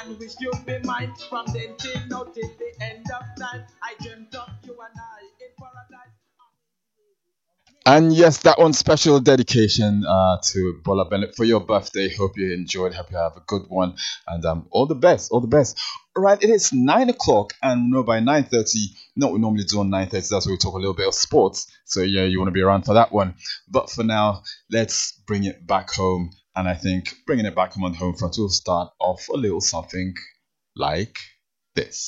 and wish you'd be mine. From then till now, till the end of time, I dreamt of you and I in paradise. And yes, that one special dedication to Bola Bennett for your birthday. Hope you enjoyed. Hope you have a good one, and all the best, all the best. All right, it is 9 o'clock, and no, by 9:30. No, we normally do on 9:30. That's where we talk a little bit of sports. So yeah, you want to be around for that one. But for now, let's bring it back home. And I think bringing it back home on home front will start off a little something like this.